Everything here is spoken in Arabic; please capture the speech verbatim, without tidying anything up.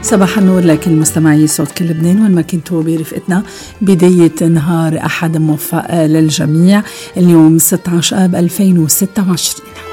صباح النور لكل مستمعي صوت كل لبنان وين ما كنتوا برفقتنا. بداية نهار أحد موفق للجميع. اليوم ستة عشر آب ألفين وستة وعشرين.